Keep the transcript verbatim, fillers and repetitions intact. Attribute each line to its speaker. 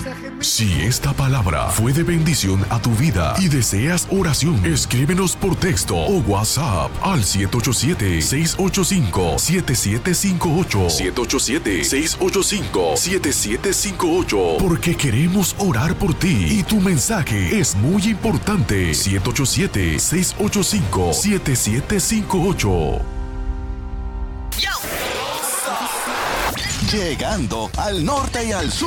Speaker 1: Si esta palabra fue de bendición a tu vida y deseas oración, escríbenos por texto o WhatsApp al siete ocho siete, seis ocho cinco, siete siete cinco ocho. siete ocho siete, seis ocho cinco, siete siete cinco ocho. Porque queremos orar por ti y tu mensaje es muy importante. siete ocho siete, seis ocho cinco, siete siete cinco ocho.
Speaker 2: Llegando al norte y al sur.